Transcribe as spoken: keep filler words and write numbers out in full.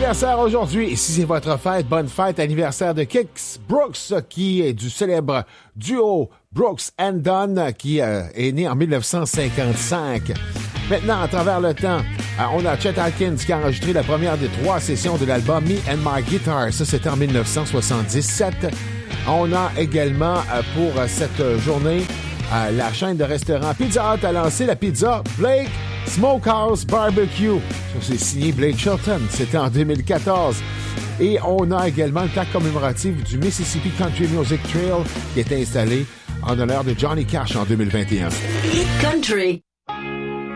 anniversaire aujourd'hui. Et si c'est votre fête, bonne fête, anniversaire de Kix Brooks, qui est du célèbre duo Brooks and Dunn, qui euh, est né en dix-neuf cent cinquante-cinq. Maintenant, à travers le temps, euh, on a Chet Atkins qui a enregistré la première des trois sessions de l'album Me and My Guitar. Ça, c'était en dix-neuf cent soixante-dix-sept. On a également, euh, pour euh, cette journée, euh, la chaîne de restaurants Pizza Hut a lancé la pizza Blake Smokehouse Barbecue. Ça, c'est signé Blake Shelton. C'était en deux mille quatorze. Et on a également le plaque commémorative du Mississippi Country Music Trail qui est installé en honneur de Johnny Cash en deux mille vingt et un. Hit Country.